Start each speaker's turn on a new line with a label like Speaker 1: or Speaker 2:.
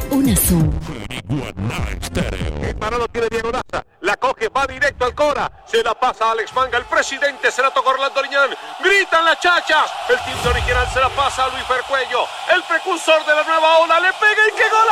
Speaker 1: Una Zoom.
Speaker 2: El parado tiene Diego Daza, la coge, va directo al Cora, se la pasa a Alex Manga, el presidente se la toca Orlando Liñán, gritan las chachas, el timbre original se la pasa a Luis Fercuello, el precursor de la nueva ola, le pega y qué gol.